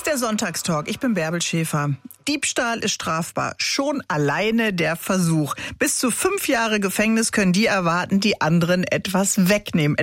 ist der Sonntagstalk. Ich bin Bärbel Schäfer. Diebstahl ist strafbar. Schon alleine der Versuch. Bis zu 5 Jahre Gefängnis können die erwarten, die anderen etwas wegnehmen.